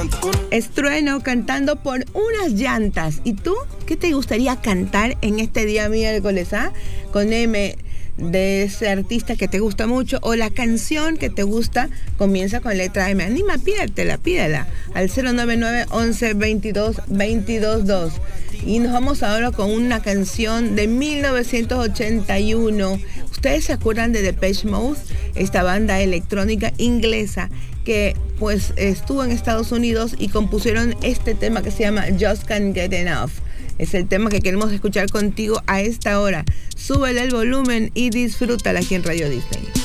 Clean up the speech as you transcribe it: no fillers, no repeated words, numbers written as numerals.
Estrueno cantando por unas llantas. ¿Y tú? ¿Qué te gustaría cantar en este día miércoles, con M, de ese artista que te gusta mucho, o la canción que te gusta comienza con letra M? Anima, pídela al 099 11 22 22 2. Y nos vamos ahora con una canción de 1981. ¿Ustedes se acuerdan de Depeche Mode? Esta banda electrónica inglesa que pues estuvo en Estados Unidos y compusieron este tema que se llama Just Can't Get Enough. Es el tema que queremos escuchar contigo a esta hora. Súbele el volumen y disfrútala aquí en Radio Disney.